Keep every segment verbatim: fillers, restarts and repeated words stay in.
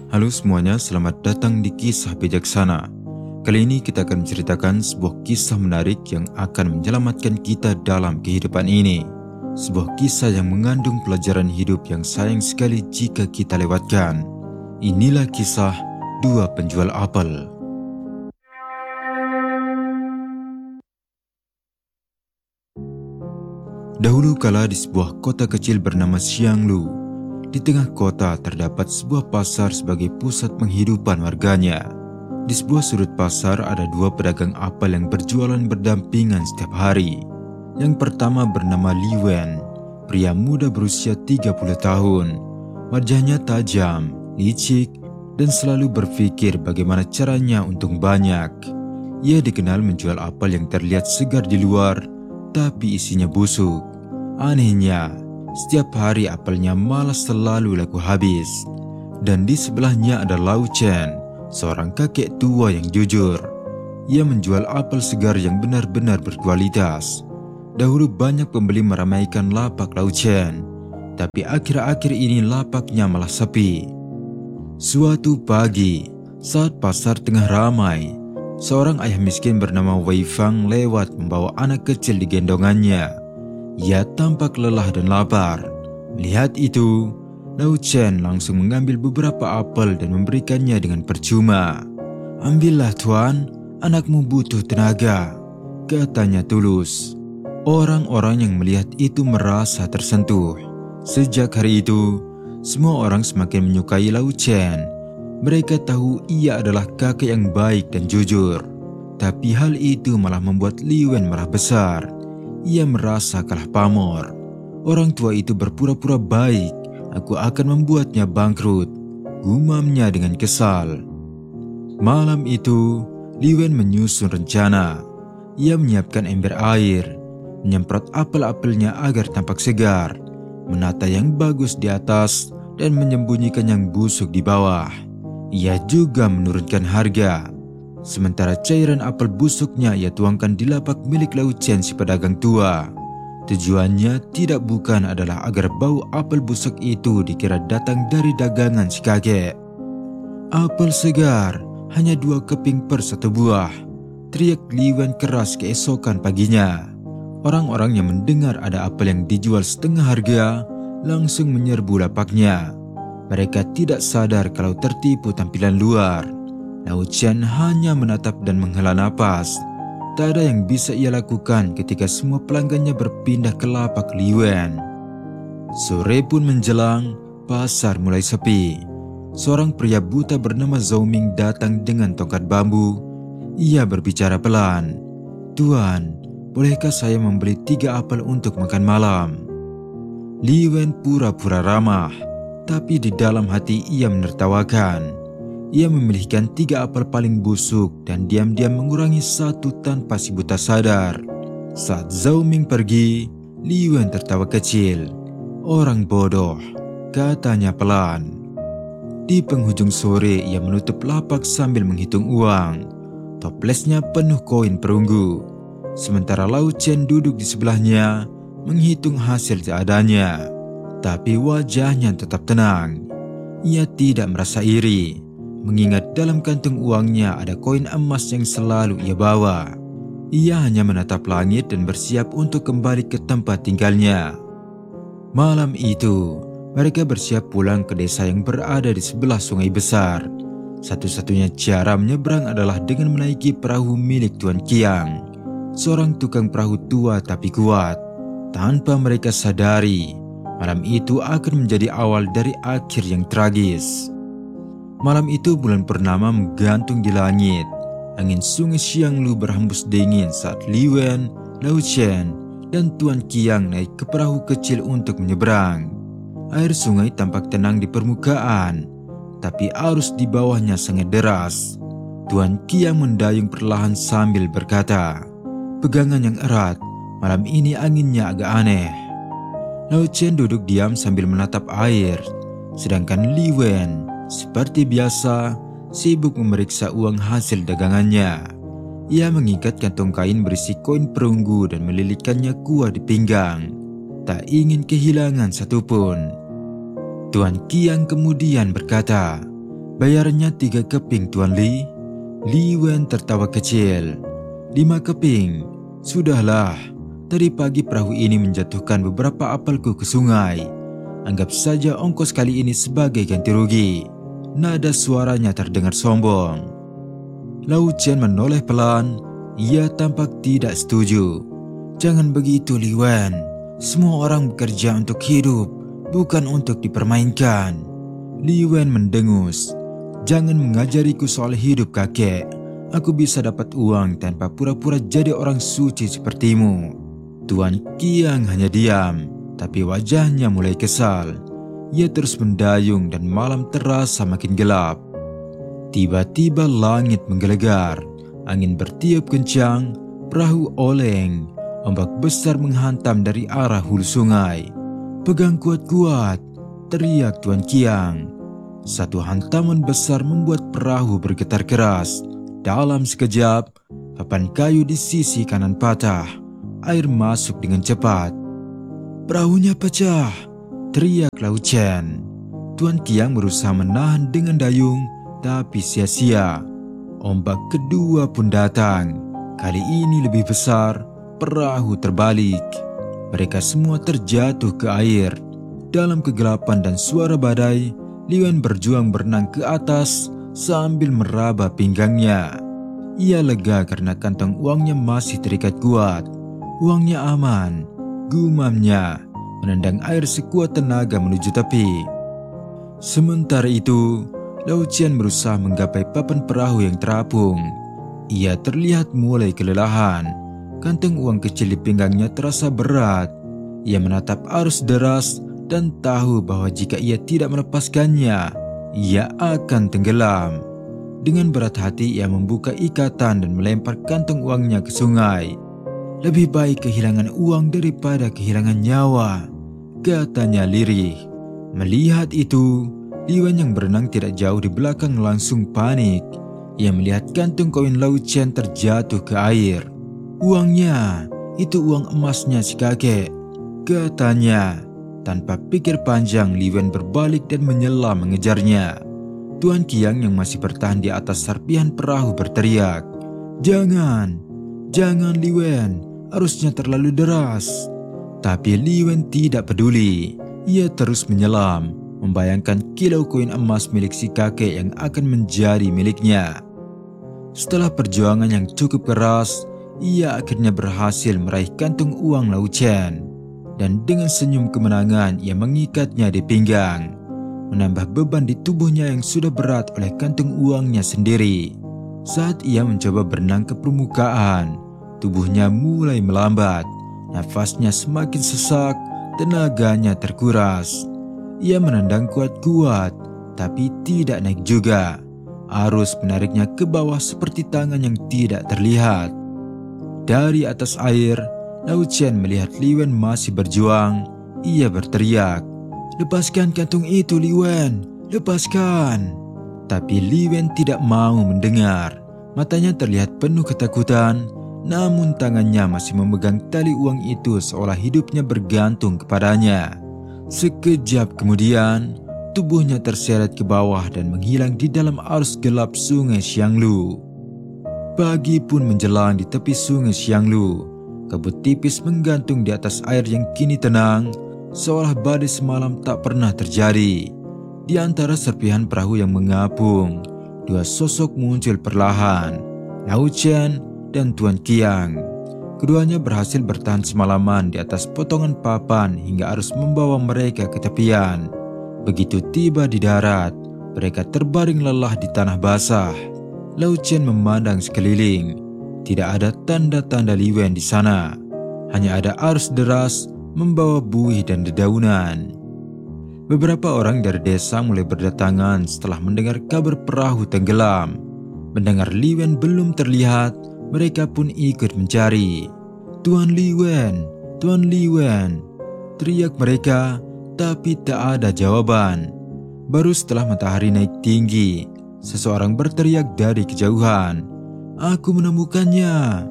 Halo semuanya, selamat datang di Kisah Bijaksana. Kali ini kita akan menceritakan sebuah kisah menarik yang akan menyelamatkan kita dalam kehidupan ini. Sebuah kisah yang mengandung pelajaran hidup yang sayang sekali jika kita lewatkan. Inilah kisah dua penjual apel. Dahulu kala di sebuah kota kecil bernama Xianglu. Di tengah kota terdapat sebuah pasar sebagai pusat penghidupan warganya. Di sebuah sudut pasar ada dua pedagang apel yang berjualan berdampingan setiap hari. Yang pertama bernama Li Wen, pria muda berusia tiga puluh tahun. Wajahnya tajam, licik, dan selalu berpikir bagaimana caranya untung banyak. Ia dikenal menjual apel yang terlihat segar di luar, tapi isinya busuk. Anehnya, setiap hari apelnya malah selalu laku habis. Dan di sebelahnya ada Lau Chen, seorang kakek tua yang jujur. Ia menjual apel segar yang benar-benar berkualitas. Dahulu banyak pembeli meramaikan lapak Lau Chen, tapi akhir-akhir ini lapaknya malah sepi. Suatu pagi, saat pasar tengah ramai, seorang ayah miskin bernama Wei Fang lewat membawa anak kecil di gendongannya. Ia tampak lelah dan lapar. Melihat itu, Lau Chen langsung mengambil beberapa apel dan memberikannya dengan percuma. "Ambillah tuan, anakmu butuh tenaga," katanya tulus. Orang-orang yang melihat itu merasa tersentuh. Sejak hari itu, semua orang semakin menyukai Lau Chen. Mereka tahu ia adalah kakek yang baik dan jujur. Tapi hal itu malah membuat Li Wen marah besar. Ia merasa kalah pamor. Orang tua itu berpura-pura baik. Aku akan membuatnya bangkrut, gumamnya dengan kesal. Malam itu, Li Wen menyusun rencana. Ia menyiapkan ember air, menyemprot apel-apelnya agar tampak segar, menata yang bagus di atas, dan menyembunyikan yang busuk di bawah. Ia juga menurunkan harga. Sementara cairan apel busuknya ia tuangkan di lapak milik Lau Chen si pedagang tua. Tujuannya tidak bukan adalah agar bau apel busuk itu dikira datang dari dagangan si kakek. "Apel segar, hanya dua keping per satu buah," teriak Li Wen keras keesokan paginya. Orang-orang yang mendengar ada apel yang dijual setengah harga langsung menyerbu lapaknya. Mereka tidak sadar kalau tertipu tampilan luar. Lau Chen hanya menatap dan menghela napas. Tak ada yang bisa ia lakukan ketika semua pelanggannya berpindah ke lapak Li Wen. Sore pun menjelang, pasar mulai sepi. Seorang pria buta bernama Zhou Ming datang dengan tongkat bambu. Ia berbicara pelan. "Tuan, bolehkah saya membeli tiga apel untuk makan malam?" Li Wen pura-pura ramah, tapi di dalam hati ia menertawakan. Ia memilihkan tiga apel paling busuk dan diam-diam mengurangi satu tanpa si buta sadar. Saat Zhou Ming pergi, Li Wen tertawa kecil. "Orang bodoh," katanya pelan. Di penghujung sore ia menutup lapak sambil menghitung uang. Toplesnya penuh koin perunggu. Sementara Lau Chen duduk di sebelahnya menghitung hasil seadanya. Tapi wajahnya tetap tenang. Ia tidak merasa iri, mengingat dalam kantung uangnya ada koin emas yang selalu ia bawa. Ia hanya menatap langit dan bersiap untuk kembali ke tempat tinggalnya. Malam itu, mereka bersiap pulang ke desa yang berada di sebelah sungai besar. Satu-satunya cara menyeberang adalah dengan menaiki perahu milik Tuan Qiang, seorang tukang perahu tua tapi kuat. Tanpa mereka sadari, malam itu akan menjadi awal dari akhir yang tragis. Malam itu bulan purnama menggantung di langit. Angin sungai Xianglu berhembus dingin saat Li Wen, Lau Chen, dan Tuan Qiang naik ke perahu kecil untuk menyeberang. Air sungai tampak tenang di permukaan, tapi arus di bawahnya sangat deras. Tuan Qiang mendayung perlahan sambil berkata, "Pegangan yang erat, malam ini anginnya agak aneh." Lau Chen duduk diam sambil menatap air, sedangkan Li Wen seperti biasa, sibuk memeriksa uang hasil dagangannya. Ia mengikat kantong kain berisi koin perunggu dan melilitkannya kuat di pinggang. Tak ingin kehilangan satupun. Tuan Qiang kemudian berkata, Bayarnya tiga keping, Tuan Li. Li Wen tertawa kecil. Lima keping? Sudahlah. Tadi pagi perahu ini menjatuhkan beberapa apelku ke sungai. Anggap saja ongkos kali ini sebagai ganti rugi. Nada suaranya terdengar sombong. Lau Chen menoleh pelan. Ia tampak tidak setuju. Jangan begitu, Li Wen. Semua orang bekerja untuk hidup, bukan untuk dipermainkan. Li Wen mendengus. Jangan mengajariku soal hidup, kakek. Aku bisa dapat uang tanpa pura-pura jadi orang suci sepertimu. Tuan Qiang hanya diam, tapi wajahnya mulai kesal. Ia terus mendayung dan malam terasa makin gelap. Tiba-tiba langit menggelegar, angin bertiup kencang, perahu oleng, ombak besar menghantam dari arah hulu sungai. Pegang kuat-kuat, teriak Tuan Qiang. Satu hantaman besar membuat perahu bergetar keras. Dalam sekejap, papan kayu di sisi kanan patah. Air masuk dengan cepat. Perahunya pecah, teriak Lau Chen. Tuan Qiang berusaha menahan dengan dayung, tapi sia-sia. Ombak kedua pun datang. Kali ini lebih besar, perahu terbalik. Mereka semua terjatuh ke air. Dalam kegelapan dan suara badai, Li Wen berjuang berenang ke atas sambil meraba pinggangnya. Ia lega karena kantong uangnya masih terikat kuat. Uangnya aman, gumamnya, menendang air sekuat tenaga menuju tepi. Sementara itu, Lau Chen berusaha menggapai papan perahu yang terapung. Ia terlihat mulai kelelahan. Kantong uang kecil di pinggangnya terasa berat. Ia menatap arus deras dan tahu bahwa jika ia tidak melepaskannya, ia akan tenggelam. Dengan berat hati ia membuka ikatan dan melempar kantong uangnya ke sungai. Lebih baik kehilangan uang daripada kehilangan nyawa, katanya lirih. Melihat itu, Li Wen yang berenang tidak jauh di belakang langsung panik. Ia melihat kantung koin Lau Chen terjatuh ke air. Uangnya, itu uang emasnya si kakek, katanya. Tanpa pikir panjang, Li Wen berbalik dan menyelam mengejarnya. Tuan Qiang yang masih bertahan di atas serpihan perahu berteriak, Jangan, jangan Li Wen, arusnya terlalu deras. Tapi Li Wen tidak peduli. Ia terus menyelam, membayangkan kilau koin emas milik si kakek yang akan menjadi miliknya. Setelah perjuangan yang cukup keras, ia akhirnya berhasil meraih kantung uang Lau Chen. Dan dengan senyum kemenangan ia mengikatnya di pinggang, menambah beban di tubuhnya yang sudah berat oleh kantung uangnya sendiri. Saat ia mencoba berenang ke permukaan, tubuhnya mulai melambat, nafasnya semakin sesak, tenaganya terkuras. Ia menendang kuat-kuat, tapi tidak naik juga. Arus menariknya ke bawah seperti tangan yang tidak terlihat. Dari atas air, Lau Chen melihat Li Wen masih berjuang. Ia berteriak, Lepaskan kantung itu, Li Wen, lepaskan. Tapi Li Wen tidak mau mendengar. Matanya terlihat penuh ketakutan, namun tangannya masih memegang tali uang itu seolah hidupnya bergantung kepadanya. Sekejap kemudian, tubuhnya terseret ke bawah dan menghilang di dalam arus gelap sungai Xianglu. Pagi pun menjelang di tepi sungai Xianglu. Kabut tipis menggantung di atas air yang kini tenang, seolah badai semalam tak pernah terjadi. Di antara serpihan perahu yang mengapung, dua sosok muncul perlahan, Lau Chen dan Tuan Qiang. Keduanya berhasil bertahan semalaman di atas potongan papan hingga arus membawa mereka ke tepian. Begitu tiba di darat, mereka terbaring lelah di tanah basah. Lau Chen memandang sekeliling. Tidak ada tanda-tanda Li Wen di sana. Hanya ada arus deras membawa buih dan dedaunan. Beberapa orang dari desa mulai berdatangan setelah mendengar kabar perahu tenggelam. Mendengar Li Wen belum terlihat, mereka pun ikut mencari. Tuan Li Wen, Tuan Li Wen, teriak mereka, tapi tak ada jawaban. Baru setelah matahari naik tinggi, seseorang berteriak dari kejauhan, Aku menemukannya.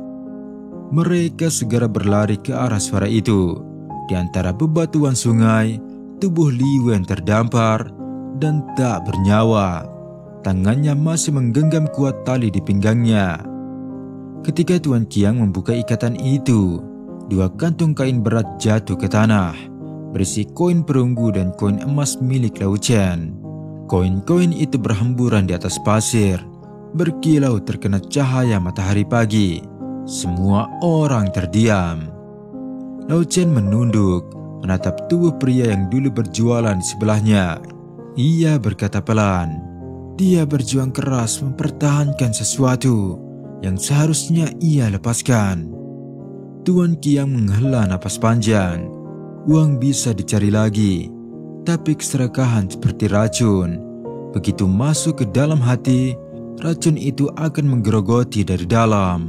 Mereka segera berlari ke arah suara itu. Di antara bebatuan sungai, tubuh Li Wen terdampar dan tak bernyawa. tangannya masih menggenggam kuat tali di pinggangnya. Ketika Tuan Qiang membuka ikatan itu, dua kantung kain berat jatuh ke tanah, berisi koin perunggu dan koin emas milik Lao Chen. Koin-koin itu berhamburan di atas pasir, berkilau terkena cahaya matahari pagi. Semua orang terdiam. Lao Chen menunduk, menatap tubuh pria yang dulu berjualan di sebelahnya. Ia berkata pelan, dia berjuang keras mempertahankan sesuatu yang seharusnya ia lepaskan. Tuan Qiang menghela napas panjang. Uang bisa dicari lagi, tapi keserakahan seperti racun. Begitu masuk ke dalam hati, racun itu akan menggerogoti dari dalam.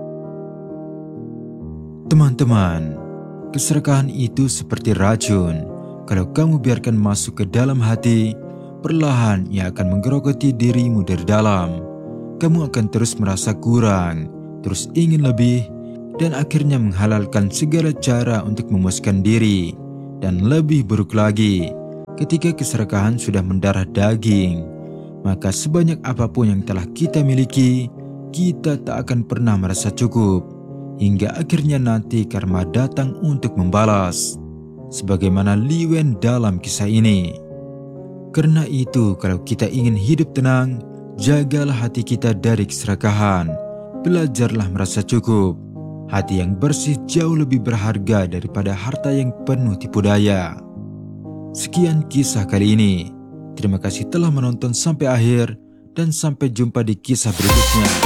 Teman-teman, keserakahan itu seperti racun. Kalau kamu biarkan masuk ke dalam hati, perlahan ia akan menggerogoti dirimu dari dalam. Kamu akan terus merasa kurang, terus ingin lebih, dan akhirnya menghalalkan segala cara untuk memuaskan diri. Dan lebih buruk lagi, ketika keserakahan sudah mendarah daging, maka sebanyak apapun yang telah kita miliki, kita tak akan pernah merasa cukup. Hingga akhirnya nanti karma datang untuk membalas, sebagaimana Li Wen dalam kisah ini. Karena itu, kalau kita ingin hidup tenang, jagalah hati kita dari keserakahan. Belajarlah merasa cukup. Hati yang bersih jauh lebih berharga daripada harta yang penuh tipu daya. Sekian kisah kali ini. Terima kasih telah menonton sampai akhir, dan sampai jumpa di kisah berikutnya.